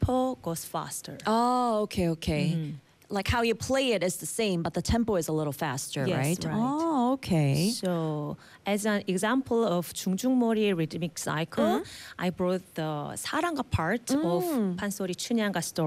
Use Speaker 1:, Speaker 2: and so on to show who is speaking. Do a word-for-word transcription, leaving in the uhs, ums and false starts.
Speaker 1: tempo goes faster.
Speaker 2: Oh, okay, okay.
Speaker 1: Mhm.
Speaker 2: Like how you play it is the same, but the tempo is a little faster,
Speaker 1: Yes,
Speaker 2: right?
Speaker 1: right.
Speaker 2: Oh, okay.
Speaker 1: So, as an example of 중중머리의 rhythmic cycle, I brought the 사랑가 part of 판소리 춘향가 story.